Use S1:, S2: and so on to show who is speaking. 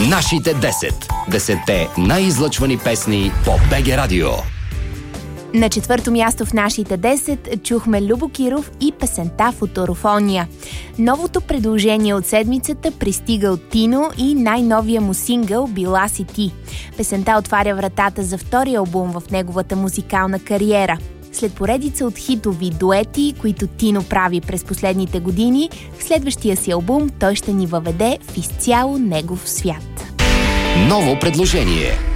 S1: Нашите 10. 10-те най-излъчвани песни по БГ Радио.
S2: На четвърто място в нашите 10 чухме Любо Киров и песента Футурофония. Новото предложение от седмицата пристига от Тино и най-новия му сингъл Била си ти. Песента отваря вратата за втория албум в неговата музикална кариера. След поредица от хитови дуети, които Тино прави през последните години, в следващия си албум той ще ни въведе в изцяло негов свят.
S1: Ново предложение.